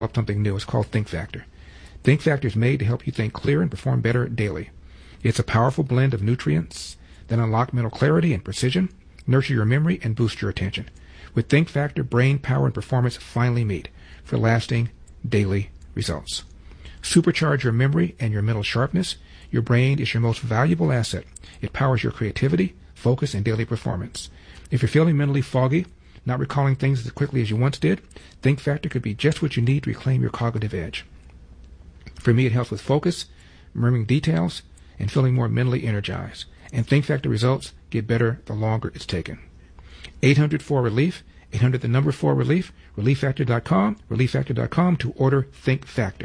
something new. It's called Think Factor. Think Factor is made to help you think clear and perform better daily. It's a powerful blend of nutrients that unlock mental clarity and precision, nurture your memory, and boost your attention. With Think Factor, brain power and performance finally meet for lasting daily results. Supercharge your memory and your mental sharpness. Your brain is your most valuable asset. It powers your creativity, focus, and daily performance. If you're feeling mentally foggy, not recalling things as quickly as you once did, Think Factor could be just what you need to reclaim your cognitive edge. For me, it helps with focus, remembering details, and feeling more mentally energized. And Think Factor results get better the longer it's taken. 800-4-RELIEF, 800 the number 4-RELIEF, relieffactor.com to order Think Factor.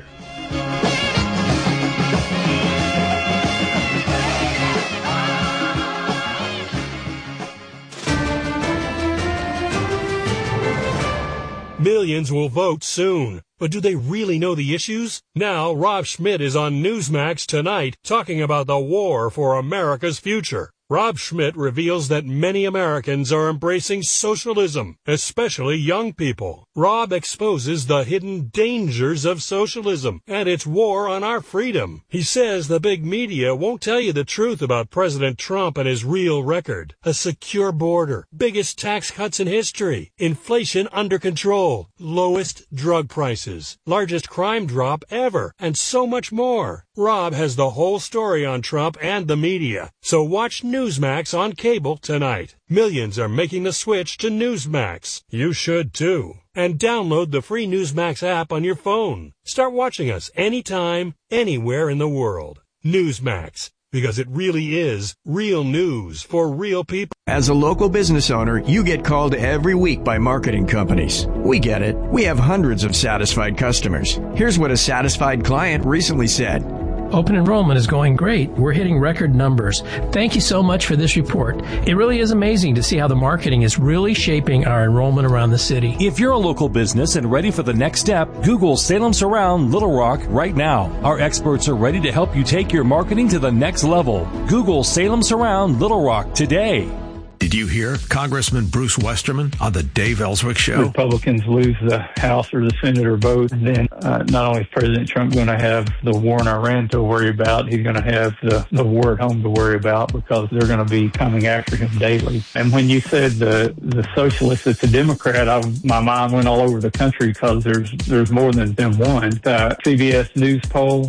Millions will vote soon. But do they really know the issues? Now, Rob Schmidt is on Newsmax tonight talking about the war for America's future. Rob Schmidt reveals that many Americans are embracing socialism, especially young people. Rob exposes the hidden dangers of socialism and its war on our freedom. He says the big media won't tell you the truth about President Trump and his real record. A secure border, biggest tax cuts in history, inflation under control, lowest drug prices, largest crime drop ever, and so much more. Rob has the whole story on Trump and the media. So watch Newsmax on cable tonight. Millions are making the switch to Newsmax. You should too. And download the free Newsmax app on your phone. Start watching us anytime, anywhere in the world. Newsmax. Because it really is real news for real people. As a local business owner, you get called every week by marketing companies. We get it. We have hundreds of satisfied customers. Here's what a satisfied client recently said. Open enrollment is going great. We're hitting record numbers. Thank you so much for this report. It really is amazing to see how the marketing is really shaping our enrollment around the city. If you're a local business and ready for the next step, Google Salem Surround Little Rock right now. Our experts are ready to help you take your marketing to the next level. Google Salem Surround Little Rock today. Did you hear Congressman Bruce Westerman on the Dave Ellswick Show? Republicans lose the House or the Senate or both, and then not only is President Trump going to have the war in Iran to worry about, he's going to have the war at home to worry about because they're going to be coming after him daily. And when you said the socialist that's a Democrat, my mind went all over the country because there's more than one. CBS News poll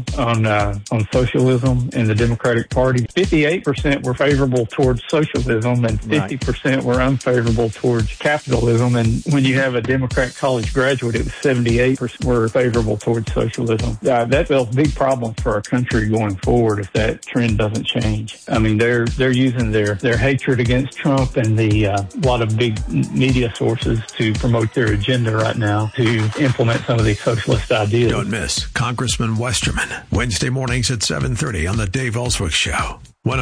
on socialism in the Democratic Party, 58% were favorable towards socialism and 50% were unfavorable towards capitalism. And when you have a Democrat college graduate, it was 78% were favorable towards socialism. That's a big problem for our country going forward if that trend doesn't change. I mean, they're using their hatred against Trump and the lot of big media sources to promote their agenda right now to implement some of these socialist ideas. Don't miss Congressman Westerman, Wednesday mornings at 7:30 on the Dave Ellswick Show,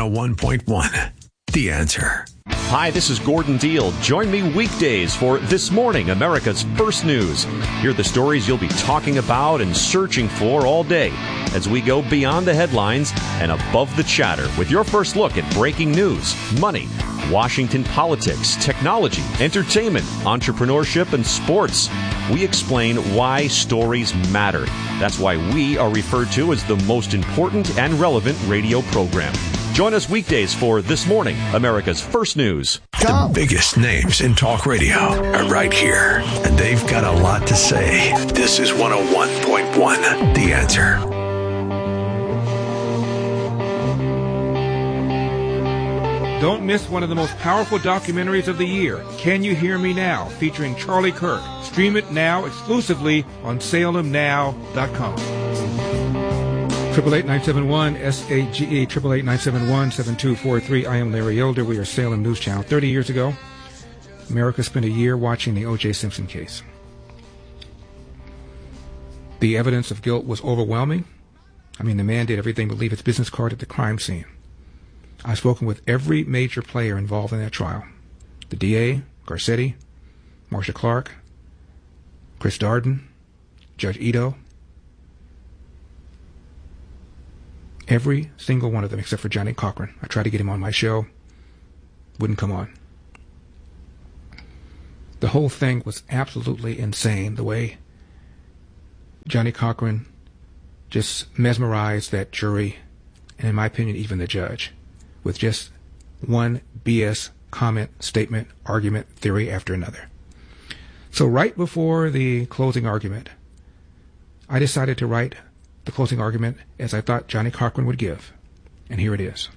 101.1. The Answer. Hi, this is Gordon Deal. Join me weekdays for This Morning, America's First News. Hear the stories you'll be talking about and searching for all day as we go beyond the headlines and above the chatter with your first look at breaking news, money, Washington politics, technology, entertainment, entrepreneurship, and sports. We explain why stories matter. That's why we are referred to as the most important and relevant radio program. Join us weekdays for This Morning, America's First News. The biggest names in talk radio are right here, and they've got a lot to say. This is 101.1, The Answer. Don't miss one of the most powerful documentaries of the year, Can You Hear Me Now, featuring Charlie Kirk. Stream it now exclusively on salemnow.com. 888-971-SAGE, 888-971-7243. I am Larry Elder. We are Salem News Channel. 30 years ago, America spent a year watching the O.J. Simpson case. The evidence of guilt was overwhelming. I mean, the man did everything but leave his business card at the crime scene. I've spoken with every major player involved in that trial. The DA, Garcetti, Marcia Clark, Chris Darden, Judge Ito. Every single one of them except for Johnny Cochran. I tried to get him on my show. Wouldn't come on. The whole thing was absolutely insane, the way Johnnie Cochran just mesmerized that jury, and in my opinion, even the judge, with just one BS comment, statement, argument, theory after another. So right before the closing argument, I decided to write the closing argument as I thought Johnnie Cochran would give. And here it is.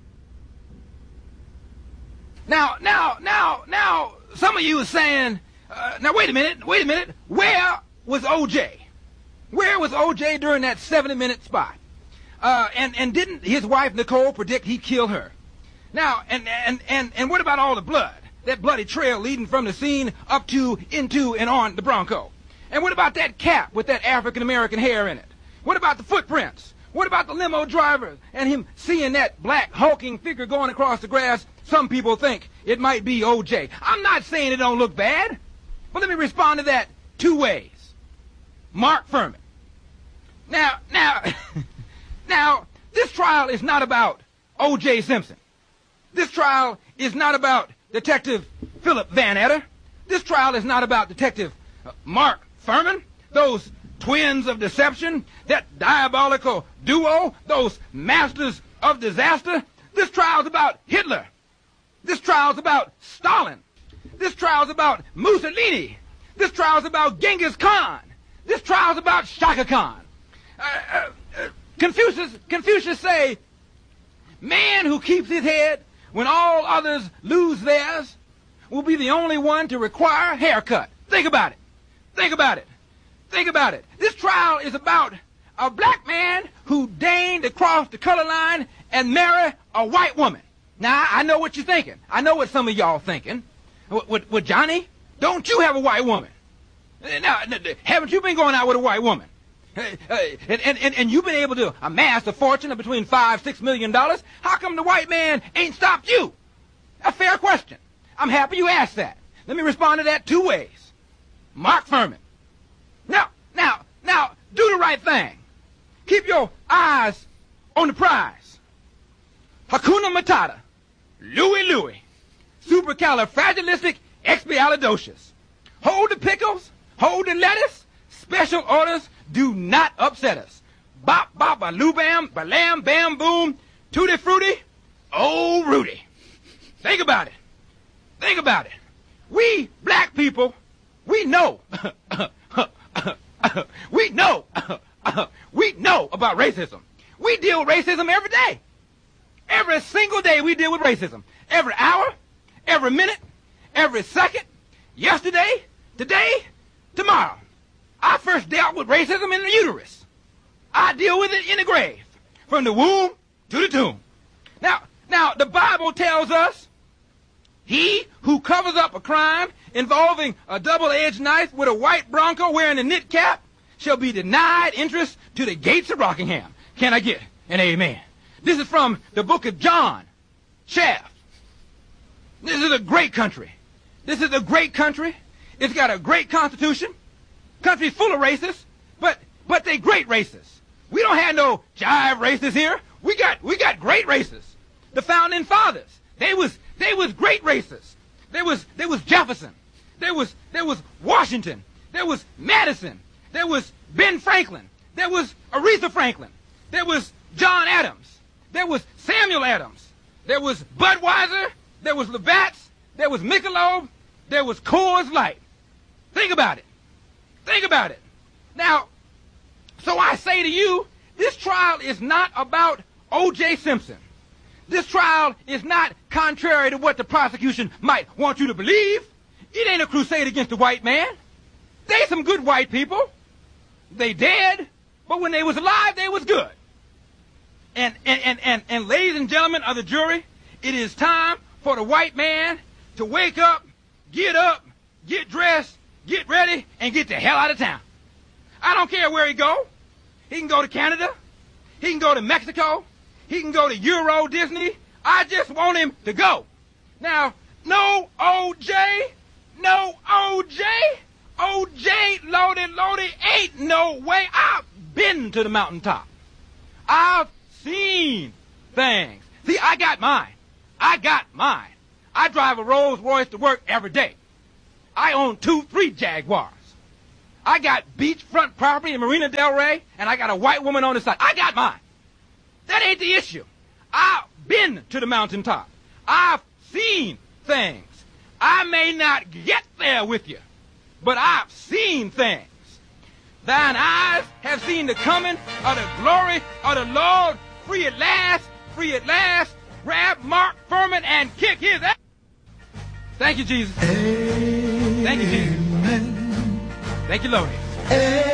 Now, some of you are saying, now wait a minute, where was O.J.? Where was O.J. during that 70-minute spot? And didn't his wife Nicole predict he'd kill her? Now, and what about all the blood? That bloody trail leading from the scene up to, into, and on the Bronco? And what about that cap with that African-American hair in it? What about the footprints? What about the limo driver and him seeing that black hulking figure going across the grass? Some people think it might be O.J. I'm not saying it don't look bad, but let me respond to that two ways. Mark Fuhrman. Now, this trial is not about O.J. Simpson. This trial is not about Detective Philip Van Etter. This trial is not about Detective Mark Fuhrman, those twins of deception, that diabolical duo, those masters of disaster. This trial is about Hitler. This trial is about Stalin. This trial is about Mussolini. This trial is about Genghis Khan. This trial is about Shaka Khan. Confucius say, man who keeps his head when all others lose theirs will be the only one to require a haircut. Think about it. Think about it. Think about it. This trial is about a black man who deigned to cross the color line and marry a white woman. Now, I know what you're thinking. I know what some of y'all thinking. With Johnny, don't you have a white woman? Now, haven't you been going out with a white woman? And you've been able to amass a fortune of between $5-6 million. How come the white man ain't stopped you? A fair question. I'm happy you asked that. Let me respond to that two ways. Mark Fuhrman. Now, do the right thing. Keep your eyes on the prize. Hakuna Matata. Louie. Supercalifragilisticexpialidocious. Hold the pickles. Hold the lettuce. Special orders do not upset us. Bop, bop, a loo bam, ba lam, bam, boom, tutti frutti, oh Rudy. Think about it. Think about it. We black people, we know. we know about racism. We deal with racism every day. Every single day we deal with racism. Every hour, every minute, every second. Yesterday, today, tomorrow. I first dealt with racism in the uterus. I deal with it in the grave, from the womb to the tomb. Now, the Bible tells us, he who covers up a crime involving a double-edged knife with a white Bronco wearing a knit cap shall be denied entrance to the gates of Rockingham. Can I get an amen? This is from the book of John Chaff. This is a great country. This is a great country. It's got a great constitution. Country full of racists, but they great racists. We don't have no jive racists here. We got great racists. The founding fathers, they was great racists. There was Jefferson. There was Washington. There was Madison. There was Ben Franklin. There was Aretha Franklin. There was John Adams. There was Samuel Adams. There was Budweiser. There was Labatt's. There was Michelob. There was Coors Light. Think about it. Think about it. Now, so I say to you, this trial is not about O.J. Simpson. This trial is not contrary to what the prosecution might want you to believe. It ain't a crusade against the white man. They some good white people. They dead, but when they was alive, they was good. And ladies and gentlemen of the jury, it is time for the white man to wake up, get dressed, get ready, and get the hell out of town. I don't care where he go. He can go to Canada. He can go to Mexico. He can go to Euro Disney. I just want him to go. Now, no O.J. No O.J. O.J. Lodi, ain't no way. I've been to the mountaintop. I've seen things. See, I got mine. I drive a Rolls Royce to work every day. I own 2-3 Jaguars. I got beachfront property in Marina Del Rey, and I got a white woman on the side. I got mine. That ain't the issue. I've been to the mountaintop. I've seen things. I may not get there with you, but I've seen things. Thine eyes have seen the coming of the glory of the Lord. Free at last, free at last. Grab Mark Furman and kick his ass. Thank you, Jesus. Amen. Thank you, Jesus. Thank you, Lord.